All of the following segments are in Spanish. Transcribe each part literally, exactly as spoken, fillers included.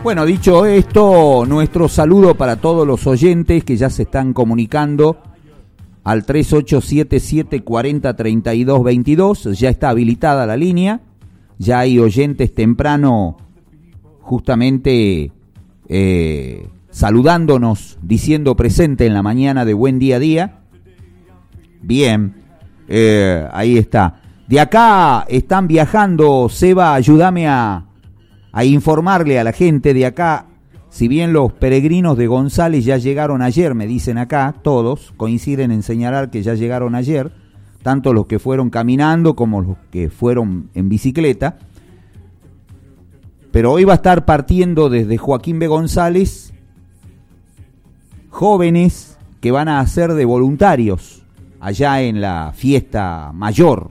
Bueno, dicho esto, nuestro saludo para todos los oyentes que ya se están comunicando al tres ocho siete siete cuatro cero tres dos dos dos. Ya está habilitada la línea, ya hay oyentes temprano justamente eh, saludándonos, diciendo presente en la mañana de Buen Día a Día. Bien, eh, ahí está. De acá están viajando, Seba, ayúdame a, a informarle a la gente de acá, si bien los peregrinos de González ya llegaron ayer, me dicen acá, todos coinciden en señalar que ya llegaron ayer, tanto los que fueron caminando como los que fueron en bicicleta, pero hoy va a estar partiendo desde Joaquín B. González jóvenes que van a ser de voluntarios allá en la fiesta mayor.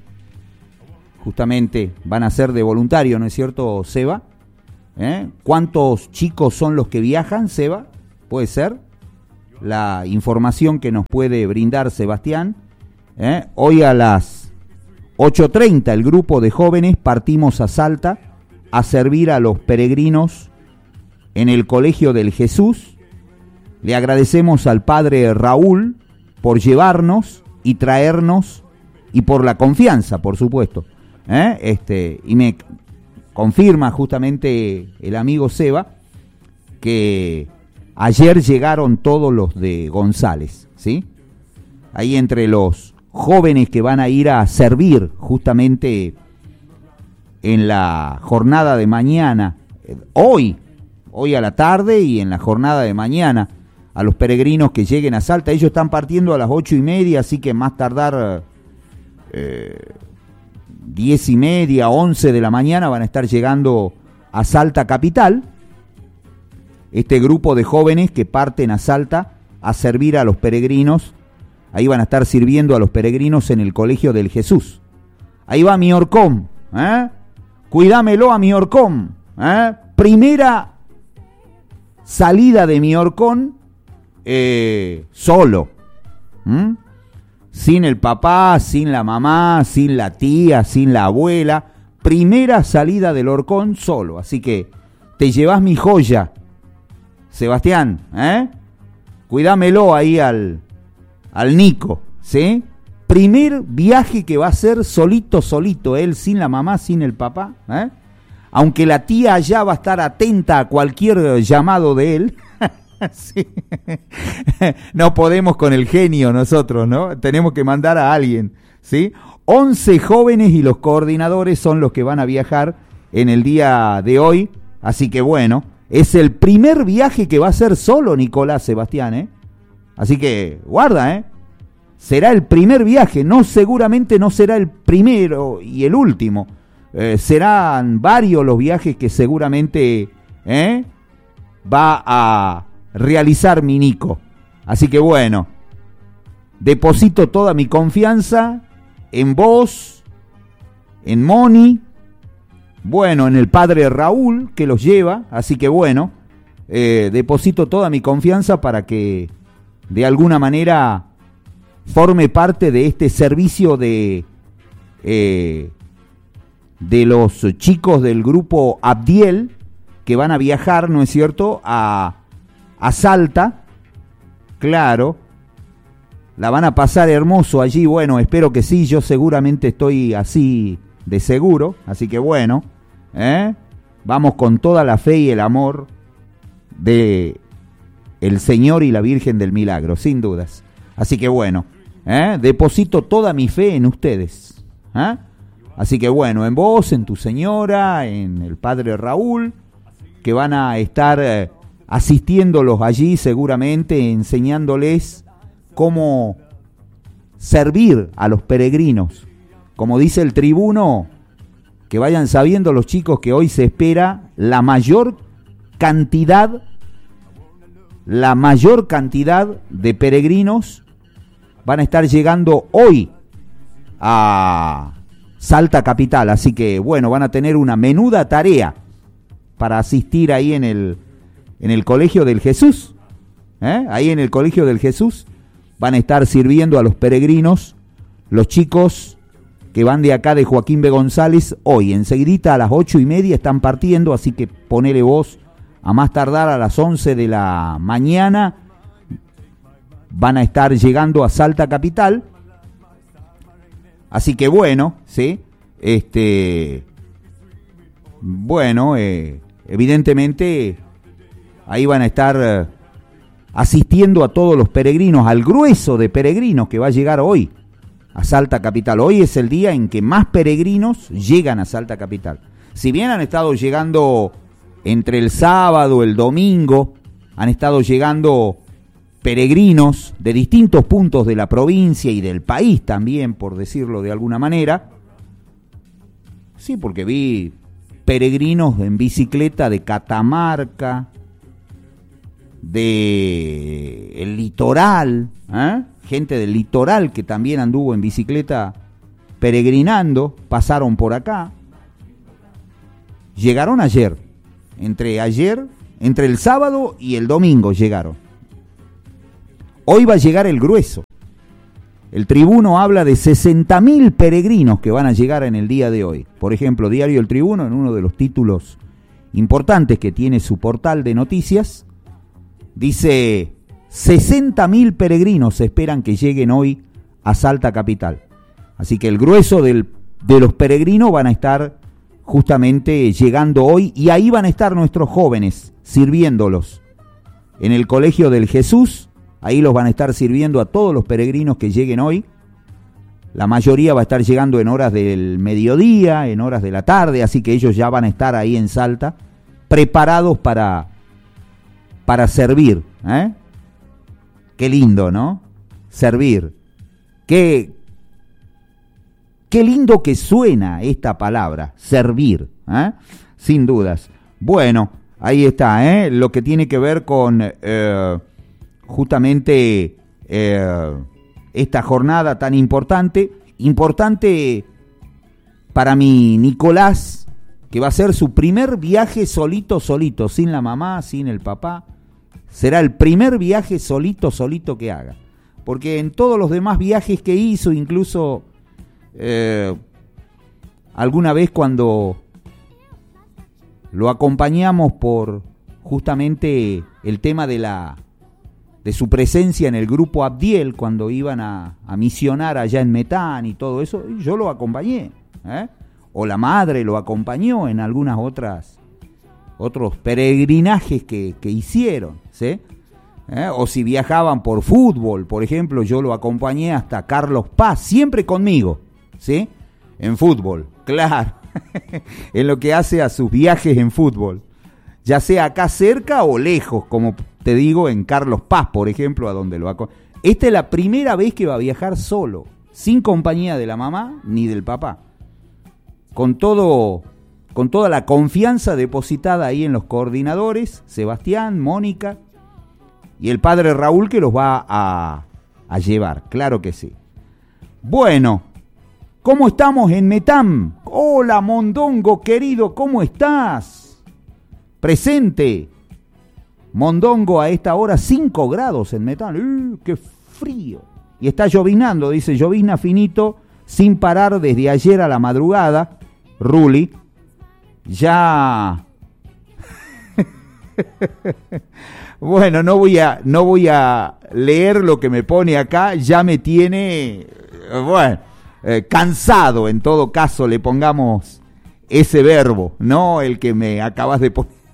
Justamente van a ser de voluntarios, ¿no es cierto, Seba? ¿Eh? ¿Cuántos chicos son los que viajan, Seba? ¿Puede ser? La información que nos puede brindar Sebastián. ¿Eh? Hoy a las ocho treinta el grupo de jóvenes partimos a Salta a servir a los peregrinos en el Colegio del Jesús. Le agradecemos al padre Raúl por llevarnos y traernos y por la confianza, por supuesto. ¿Eh? Este, y me confirma justamente el amigo Seba que ayer llegaron todos los de González, ¿sí? Ahí entre los jóvenes que van a ir a servir justamente en la jornada de mañana, hoy, hoy a la tarde y en la jornada de mañana, a los peregrinos que lleguen a Salta. Ellos están partiendo a las ocho y media, así que más tardar eh, diez y media, once de la mañana van a estar llegando a Salta capital. Este grupo de jóvenes que parten a Salta a servir a los peregrinos, ahí van a estar sirviendo a los peregrinos en el Colegio del Jesús. Ahí va mi Orcom, ¿eh? Cuídamelo a mi Orcom, ¿eh? Primera salida de mi Orcón eh, solo, ¿Mm? sin el papá, sin la mamá, sin la tía, sin la abuela. Primera salida del Orcón solo. Así que te llevas mi joya, Sebastián, ¿eh? Cuídamelo ahí al, al Nico, ¿sí? Primer viaje que va a ser solito, solito, él sin la mamá, sin el papá, ¿eh? Aunque la tía allá va a estar atenta a cualquier llamado de él. Sí. No podemos con el genio nosotros, ¿no? Tenemos que mandar a alguien, ¿sí? once jóvenes y los coordinadores son los que van a viajar en el día de hoy. Así que bueno, es el primer viaje que va a ser solo Nicolás Sebastián, ¿eh? Así que guarda, ¿eh? Será el primer viaje, no, seguramente no será el primero y el último. Eh, serán varios los viajes que seguramente ¿eh? va a realizar mi Nico. Así que bueno, deposito toda mi confianza en vos, en Moni, bueno, en el padre Raúl que los lleva. Así que bueno, eh, deposito toda mi confianza para que de alguna manera forme parte de este servicio de eh, de los chicos del grupo Abdiel que van a viajar, ¿no es cierto?, a, a Salta. Claro, la van a pasar hermoso allí. Bueno, espero que sí, yo seguramente estoy así de seguro. Así que bueno, ¿eh? Vamos con toda la fe y el amor de el Señor y la Virgen del Milagro, sin dudas. Así que bueno, ¿eh? Deposito toda mi fe en ustedes, ¿eh? Así que bueno, en vos, en tu señora, en el padre Raúl, que van a estar eh, asistiéndolos allí seguramente, enseñándoles cómo servir a los peregrinos. Como dice el tribuno, que vayan sabiendo los chicos que hoy se espera la mayor cantidad, la mayor cantidad de peregrinos van a estar llegando hoy a Salta capital. Así que bueno, van a tener una menuda tarea para asistir ahí en el, en el Colegio del Jesús. ¿Eh? Ahí en el Colegio del Jesús van a estar sirviendo a los peregrinos, los chicos que van de acá de Joaquín B. González hoy. Enseguidita a las ocho y media están partiendo, así que ponele vos a más tardar a las once de la mañana, van a estar llegando a Salta Capital. Así que bueno, ¿sí? Este, bueno, eh, evidentemente ahí van a estar eh, asistiendo a todos los peregrinos, al grueso de peregrinos que va a llegar hoy a Salta Capital. Hoy es el día en que más peregrinos llegan a Salta Capital. Si bien han estado llegando entre el sábado, el domingo, han estado llegando peregrinos de distintos puntos de la provincia y del país también, por decirlo de alguna manera. Sí, porque vi peregrinos en bicicleta de Catamarca, de el litoral, ¿eh? Gente del litoral que también anduvo en bicicleta peregrinando, pasaron por acá. Llegaron ayer, entre ayer, entre el sábado y el domingo llegaron. Hoy va a llegar el grueso. El Tribuno habla de sesenta mil peregrinos que van a llegar en el día de hoy. Por ejemplo, Diario El Tribuno, en uno de los títulos importantes que tiene su portal de noticias, dice sesenta mil peregrinos se esperan que lleguen hoy a Salta Capital. Así que el grueso del, de los peregrinos van a estar justamente llegando hoy, y ahí van a estar nuestros jóvenes sirviéndolos. En el Colegio del Jesús, ahí los van a estar sirviendo a todos los peregrinos que lleguen hoy. La mayoría va a estar llegando en horas del mediodía, en horas de la tarde, así que ellos ya van a estar ahí en Salta, preparados para, para servir. ¿eh? Qué lindo, ¿no? Servir. Qué, qué lindo que suena esta palabra, servir. ¿eh? Sin dudas. Bueno, ahí está, ¿eh? Lo que tiene que ver con... Eh, justamente eh, esta jornada tan importante, importante para mi Nicolás, que va a ser su primer viaje solito, solito, sin la mamá, sin el papá. Será el primer viaje solito, solito que haga. Porque en todos los demás viajes que hizo, incluso eh, alguna vez cuando lo acompañamos por justamente el tema de la de su presencia en el grupo Abdiel, cuando iban a, a misionar allá en Metán y todo eso, yo lo acompañé, ¿eh? O la madre lo acompañó en algunas otras otros peregrinajes que, que hicieron, ¿sí? ¿Eh? O si viajaban por fútbol, por ejemplo, yo lo acompañé hasta Carlos Paz, siempre conmigo, ¿sí? En fútbol, claro, en lo que hace a sus viajes en fútbol, ya sea acá cerca o lejos, como te digo, en Carlos Paz, por ejemplo, a donde lo ha... Esta es la primera vez que va a viajar solo, sin compañía de la mamá ni del papá, con todo, con toda la confianza depositada ahí en los coordinadores, Sebastián, Mónica y el padre Raúl, que los va a, a llevar, claro que sí. Bueno, ¿cómo estamos en Metán? Hola, Mondongo querido, ¿cómo estás? Presente. Mondongo a esta hora cinco grados en Metán. ¡Uh, qué frío! Y está llovinando, dice, llovizna finito, sin parar desde ayer a la madrugada. Ruli, ya... Bueno, no voy a no voy a leer lo que me pone acá, ya me tiene, bueno, eh, cansado, en todo caso, le pongamos ese verbo, no el que me acabas de poner.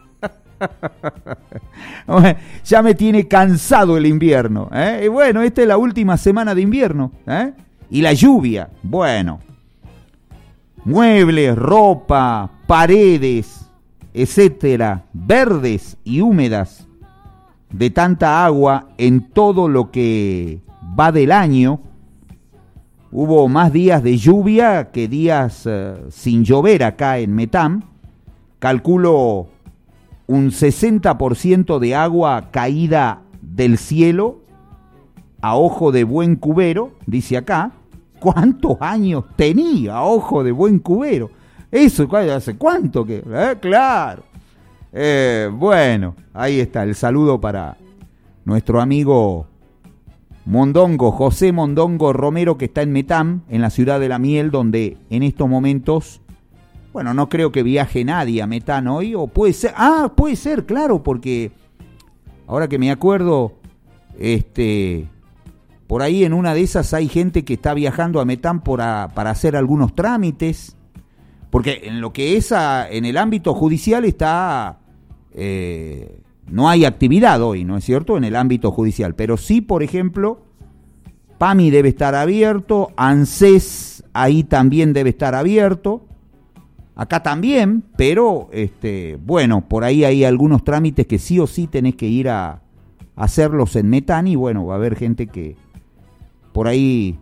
Bueno, ya me tiene cansado el invierno, ¿eh? Y bueno, esta es la última semana de invierno, ¿eh? Y la lluvia, bueno, muebles, ropa, paredes, etcétera, verdes y húmedas de tanta agua en todo lo que va del año. Hubo más días de lluvia que días uh, sin llover acá en Metán. Calculo un sesenta por ciento de agua caída del cielo a ojo de buen cubero, dice acá. ¿Cuántos años tenía a ojo de buen cubero? Eso, ¿hace cuánto que? ¿Eh? Claro. Eh, bueno, ahí está el saludo para nuestro amigo Mondongo, José Mondongo Romero, que está en Metán, en la ciudad de La Miel, donde en estos momentos Bueno, no creo que viaje nadie a Metán hoy, o puede ser, ah, puede ser, claro, porque ahora que me acuerdo, este, por ahí en una de esas hay gente que está viajando a Metán por a, para hacer algunos trámites, porque en lo que es a, en el ámbito judicial está, eh, no hay actividad hoy, ¿no es cierto?, en el ámbito judicial, pero sí, por ejemplo, PAMI debe estar abierto, ANSES ahí también debe estar abierto, acá también, pero este, bueno, por ahí hay algunos trámites que sí o sí tenés que ir a, a hacerlos en Metán, y bueno, va a haber gente que por ahí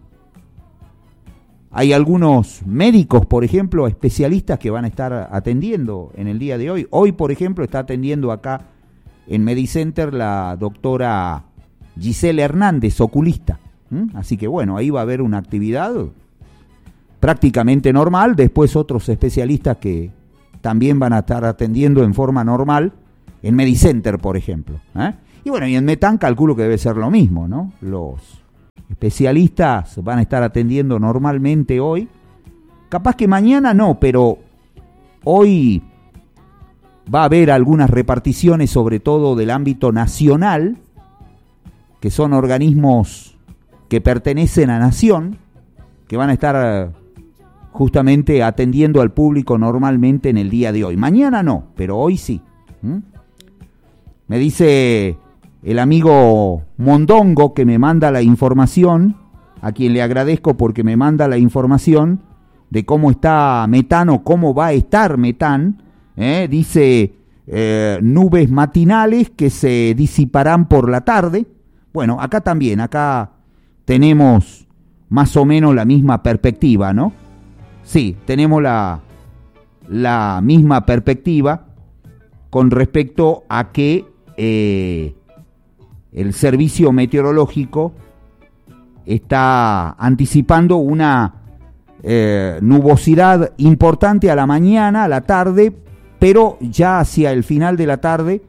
hay algunos médicos, por ejemplo, especialistas que van a estar atendiendo en el día de hoy. Hoy, por ejemplo, está atendiendo acá en Medicenter la doctora Giselle Hernández, oculista. ¿Mm? Así que bueno, ahí va a haber una actividad prácticamente normal. Después otros especialistas que también van a estar atendiendo en forma normal en Medicenter, por ejemplo. ¿eh? Y bueno, y en Metán calculo que debe ser lo mismo, ¿no? Los especialistas van a estar atendiendo normalmente hoy. Capaz que mañana no, pero hoy va a haber algunas reparticiones, sobre todo del ámbito nacional, que son organismos que pertenecen a Nación, que van a estar justamente atendiendo al público normalmente en el día de hoy. Mañana no, pero hoy sí. ¿Mm? Me dice el amigo Mondongo, que me manda la información, a quien le agradezco porque me manda la información de cómo está Metán o cómo va a estar Metán. ¿eh? Dice eh, nubes matinales que se disiparán por la tarde. Bueno, acá también, acá tenemos más o menos la misma perspectiva, ¿no? Sí, tenemos la, la misma perspectiva con respecto a que eh, el servicio meteorológico está anticipando una eh, nubosidad importante a la mañana, a la tarde, pero ya hacia el final de la tarde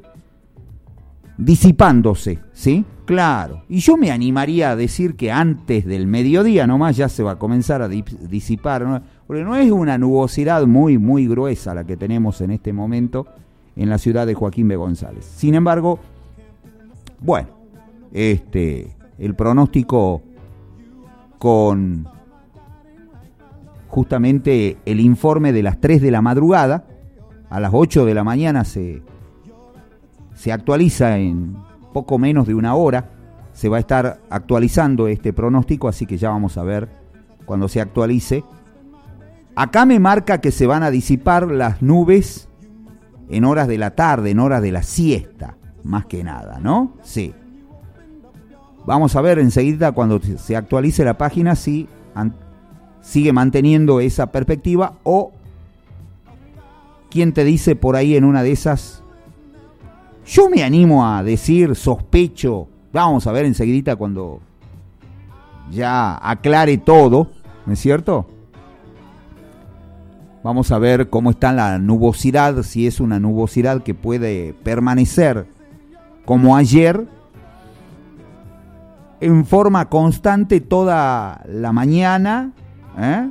disipándose, ¿sí? Claro. Y yo me animaría a decir que antes del mediodía nomás ya se va a comenzar a disipar, ¿no? Porque no es una nubosidad muy, muy gruesa la que tenemos en este momento en la ciudad de Joaquín B. González. Sin embargo, bueno, este, el pronóstico con justamente el informe de las tres de la madrugada, a las ocho de la mañana se, se actualiza en poco menos de una hora, se va a estar actualizando este pronóstico, así que ya vamos a ver cuando se actualice. Acá me marca que se van a disipar las nubes en horas de la tarde, en horas de la siesta, más que nada, ¿no? Sí. Vamos a ver enseguida cuando se actualice la página si an- sigue manteniendo esa perspectiva o quién te dice por ahí en una de esas. Yo me animo a decir, sospecho, vamos a ver enseguida cuando ya aclare todo, ¿no es cierto? Vamos a ver cómo está la nubosidad, si es una nubosidad que puede permanecer como ayer, en forma constante toda la mañana, ¿eh?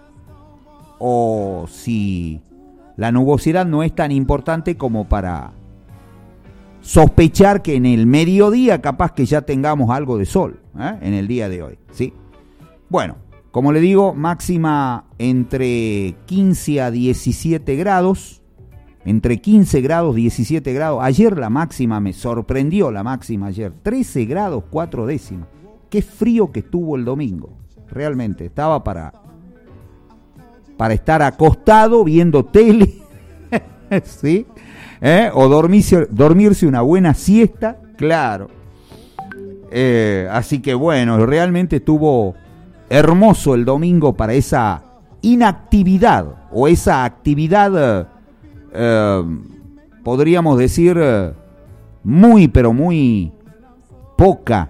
O si la nubosidad no es tan importante como para sospechar que en el mediodía capaz que ya tengamos algo de sol, ¿eh? En el día de hoy, ¿sí? Bueno, como le digo, máxima entre quince a diecisiete grados, entre quince grados, diecisiete grados. Ayer la máxima me sorprendió, la máxima ayer, trece grados cuatro décimas. Qué frío que estuvo el domingo, realmente, estaba para, para estar acostado viendo tele, ¿sí? ¿Eh? O dormirse, dormirse una buena siesta, claro. Eh, así que bueno, realmente estuvo hermoso el domingo para esa inactividad o esa actividad, eh, podríamos decir, eh, muy pero muy poca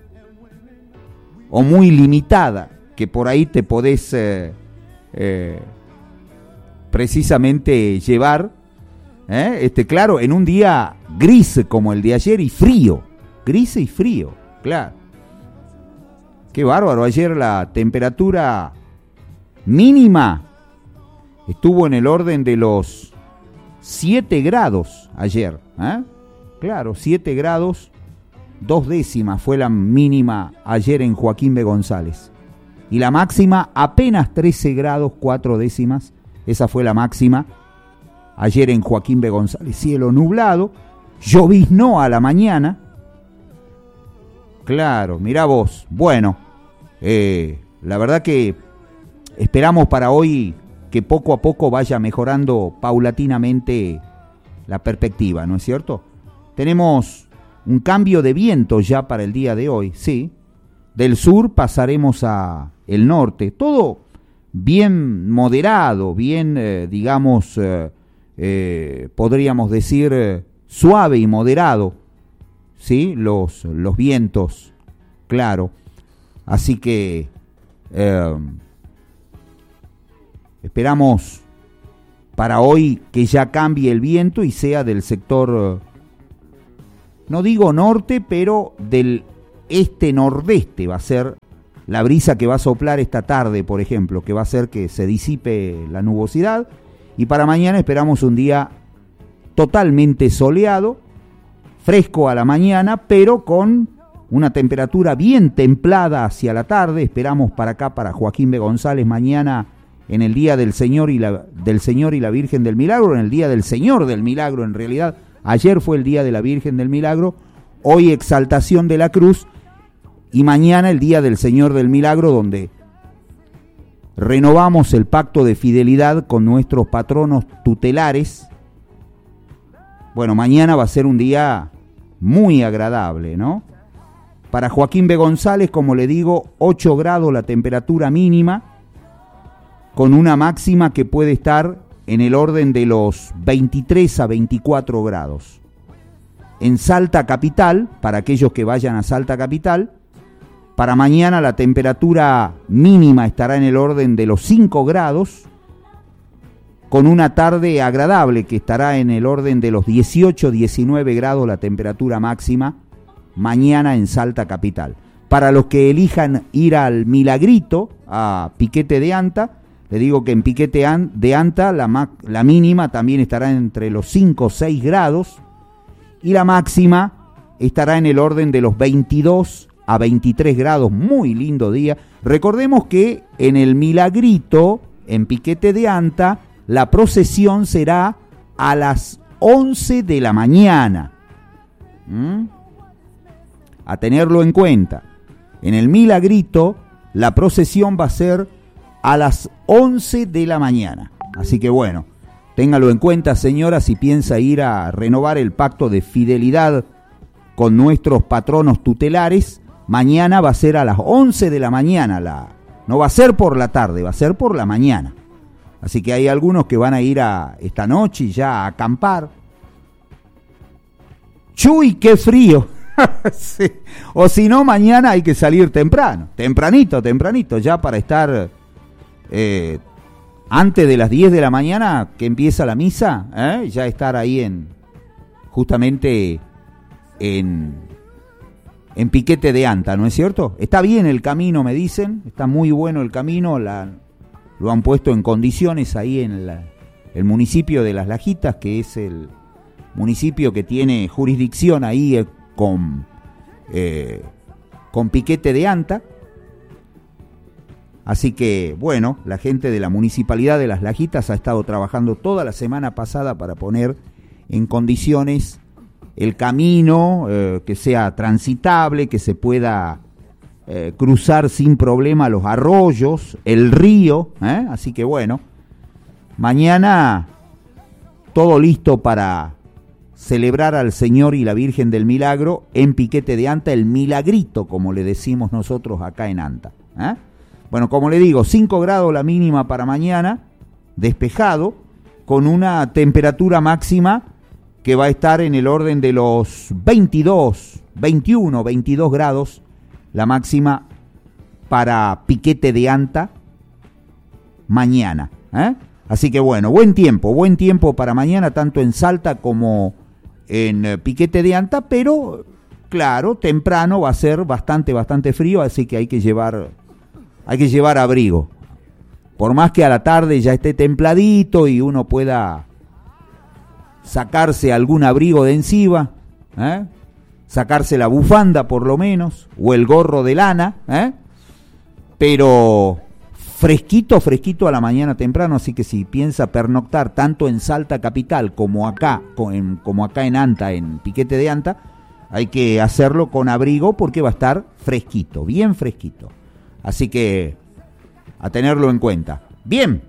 o muy limitada, que por ahí te podés eh, eh, precisamente llevar, ¿eh? este, claro, en un día gris como el de ayer y frío, gris y frío, claro. Qué bárbaro, ayer la temperatura mínima estuvo en el orden de los siete grados ayer, ¿eh? Claro, siete grados, dos décimas fue la mínima ayer en Joaquín B. González. Y la máxima apenas trece grados, cuatro décimas, esa fue la máxima ayer en Joaquín B. González. Cielo nublado, lloviznó a la mañana. Claro, mirá vos. Bueno, eh, la verdad que esperamos para hoy que poco a poco vaya mejorando paulatinamente la perspectiva, ¿no es cierto? Tenemos un cambio de viento ya para el día de hoy, sí. Del sur pasaremos a el norte, todo bien moderado, bien, eh, digamos, eh, eh, podríamos decir eh, suave y moderado, ¿sí? Los, los vientos, claro. Así que eh, esperamos para hoy que ya cambie el viento y sea del sector, no digo norte, pero del este-nordeste va a ser la brisa que va a soplar esta tarde, por ejemplo, que va a hacer que se disipe la nubosidad. Y para mañana esperamos un día totalmente soleado, fresco a la mañana, pero con una temperatura bien templada hacia la tarde. Esperamos para acá, para Joaquín B. González, mañana en el Día del Señor y la, del Señor y la Virgen del Milagro, en el Día del Señor del Milagro en realidad. Ayer fue el Día de la Virgen del Milagro, hoy Exaltación de la Cruz y mañana el Día del Señor del Milagro, donde renovamos el pacto de fidelidad con nuestros patronos tutelares. Bueno, mañana va a ser un día muy agradable, ¿no? Para Joaquín B. González, como le digo, ocho grados la temperatura mínima, con una máxima que puede estar en el orden de los veintitrés a veinticuatro grados. En Salta Capital, para aquellos que vayan a Salta Capital, para mañana la temperatura mínima estará en el orden de los cinco grados, con una tarde agradable que estará en el orden de los dieciocho a diecinueve grados la temperatura máxima, mañana en Salta Capital. Para los que elijan ir al Milagrito, a Piquete de Anta, le digo que en Piquete de Anta la, la mínima también estará entre los cinco o seis grados y la máxima estará en el orden de los veintidós a veintitrés grados. Muy lindo día. Recordemos que en el Milagrito, en Piquete de Anta, la procesión será a las once de la mañana. ¿Mm? A tenerlo en cuenta. En el Milagrito, la procesión va a ser a las once de la mañana. Así que bueno, téngalo en cuenta, señora, si piensa ir a renovar el pacto de fidelidad con nuestros patronos tutelares. Mañana va a ser a las once de la mañana. La, no va a ser por la tarde, va a ser por la mañana. Así que hay algunos que van a ir a esta noche ya a acampar. ¡Chuy, qué frío! Sí. O si no, mañana hay que salir temprano. Tempranito, tempranito, ya para estar eh, antes de las diez de la mañana que empieza la misa, ¿eh? Ya estar ahí en justamente en, en Piquete de Anta, ¿no es cierto? Está bien el camino, me dicen, está muy bueno el camino, la, lo han puesto en condiciones ahí en la, el municipio de Las Lajitas, que es el municipio que tiene jurisdicción ahí eh, con, eh, con Piquete de Anta. Así que, bueno, la gente de la Municipalidad de Las Lajitas ha estado trabajando toda la semana pasada para poner en condiciones el camino, eh, que sea transitable, que se pueda eh, cruzar sin problema los arroyos, el río, ¿eh? Así que, bueno, mañana todo listo para celebrar al Señor y la Virgen del Milagro en Piquete de Anta, el Milagrito, como le decimos nosotros acá en Anta, ¿eh? Bueno, como le digo, cinco grados la mínima para mañana, despejado, con una temperatura máxima que va a estar en el orden de los veintidós, veintiuno, veintidós grados, la máxima para Piquete de Anta mañana, ¿eh? Así que bueno, buen tiempo, buen tiempo para mañana, tanto en Salta como en Piquete de Anta, pero claro, temprano va a ser bastante, bastante frío, así que hay que llevar... Hay que llevar abrigo. por más que a la tarde ya esté templadito y uno pueda sacarse algún abrigo de encima, ¿eh? sacarse la bufanda por lo menos, o el gorro de lana, ¿eh? pero fresquito, fresquito a la mañana temprano, así que si piensa pernoctar tanto en Salta Capital como acá, como acá en Anta, en Piquete de Anta, hay que hacerlo con abrigo porque va a estar fresquito, bien fresquito. Así que a tenerlo en cuenta. Bien,